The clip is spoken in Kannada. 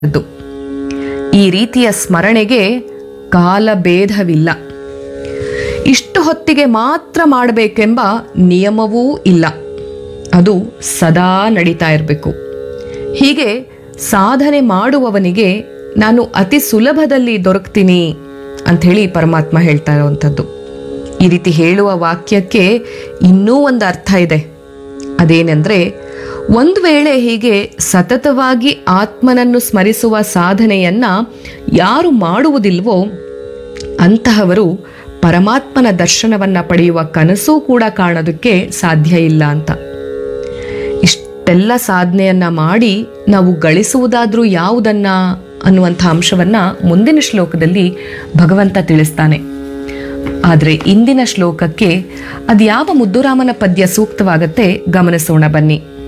ದ್ದು. ಈ ರೀತಿಯ ಸ್ಮರಣೆಗೆ ಕಾಲಭೇದವಿಲ್ಲ. ಇಷ್ಟು ಹೊತ್ತಿಗೆ ಮಾತ್ರ ಮಾಡಬೇಕೆಂಬ ನಿಯಮವೂ ಇಲ್ಲ. ಅದು ಸದಾ ನಡೀತಾ ಇರಬೇಕು. ಹೀಗೆ ಸಾಧನೆ ಮಾಡುವವನಿಗೆ ನಾನು ಅತಿ ಸುಲಭದಲ್ಲಿ ದೊರಕ್ತೀನಿ ಅಂಥೇಳಿ ಪರಮಾತ್ಮ ಹೇಳ್ತಾ ಇರುವಂಥದ್ದು. ಈ ರೀತಿ ಹೇಳುವ ವಾಕ್ಯಕ್ಕೆ ಇನ್ನೂ ಒಂದು ಅರ್ಥ ಇದೆ. ಅದೇನೆಂದರೆ, ಒಂದು ವೇಳೆ ಹೀಗೆ ಸತತವಾಗಿ ಆತ್ಮನನ್ನು ಸ್ಮರಿಸುವ ಸಾಧನೆಯನ್ನ ಯಾರು ಮಾಡುವುದಿಲ್ವೋ ಅಂತಹವರು ಪರಮಾತ್ಮನ ದರ್ಶನವನ್ನ ಪಡೆಯುವ ಕನಸೂ ಕೂಡ ಕಾಣೋದಕ್ಕೆ ಸಾಧ್ಯ ಇಲ್ಲ ಅಂತ. ಇಷ್ಟೆಲ್ಲ ಸಾಧನೆಯನ್ನ ಮಾಡಿ ನಾವು ಗಳಿಸುವುದಾದ್ರೂ ಯಾವುದನ್ನ ಅನ್ನುವಂಥ ಅಂಶವನ್ನ ಮುಂದಿನ ಶ್ಲೋಕದಲ್ಲಿ ಭಗವಂತ ತಿಳಿಸ್ತಾನೆ. ಆದರೆ ಇಂದಿನ ಶ್ಲೋಕಕ್ಕೆ ಅದ್ಯಾವ ಮುದ್ದುರಾಮನ ಪದ್ಯ ಸೂಕ್ತವಾಗತ್ತೆ ಗಮನಿಸೋಣ ಬನ್ನಿ.